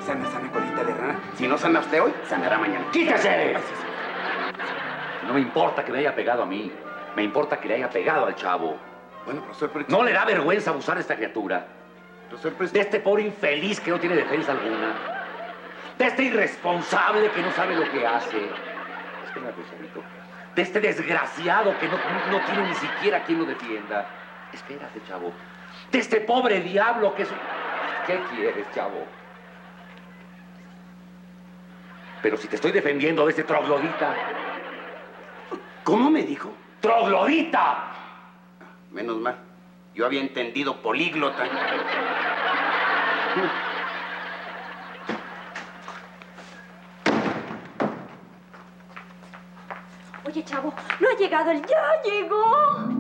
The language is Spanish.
Sana, sana, colita de rana. Si no sana usted hoy, sanará mañana. ¡Quítese! Ay, sí, sí. No me importa que me haya pegado a mí. Me importa que le haya pegado al chavo. Bueno, profesor, pero... ¿No le da vergüenza abusar de esta criatura? Profesor, pero... De este pobre infeliz que no tiene defensa alguna. De este irresponsable que no sabe lo que hace. Espérate, chavito. De este desgraciado que no tiene ni siquiera quien lo defienda. Espérate, chavo. De este pobre diablo que es... ¿Qué quieres, chavo? Pero si te estoy defendiendo de este troglodita. ¿Cómo me dijo? ¡Troglodita! Menos mal. Yo había entendido políglota. Oye, chavo, no ha llegado el... ¡Ya llegó!